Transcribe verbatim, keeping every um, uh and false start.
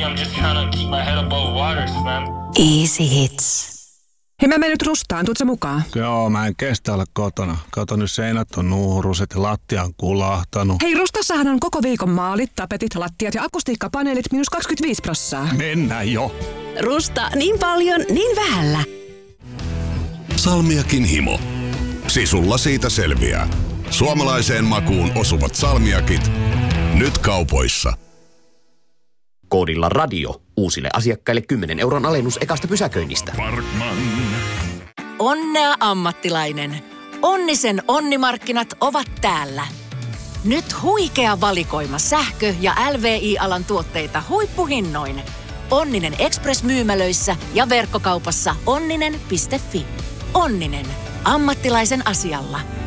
I'm just trying to keep my head above water, man. Easy Hits. Hei, mä menen nyt Rustaan. Tuut sä mukaan? Joo, mä en kestä olla kotona. Kato, nyt seinät on nuuruset ja lattia on kulahtanut. Hei, Rustassahan on koko viikon maalit, tapetit, lattiat ja akustiikkapaneelit miinus kaksikymmentäviisi prosenttia. Mennään jo. Rusta, niin paljon, niin vähällä. Salmiakin himo. Sisulla siitä selviää. Suomalaiseen makuun osuvat salmiakit. Nyt kaupoissa. Koodilla radio. Uusille asiakkaille kymmenen euron alennus ekasta pysäköinnistä. Parkman. Onnea ammattilainen. Onnisen onnimarkkinat ovat täällä. Nyt huikea valikoima sähkö- ja L V I-alan tuotteita huippuhinnoin. Onninen Express-myymälöissä ja verkkokaupassa onninen piste fi. Onninen. Ammattilaisen asialla.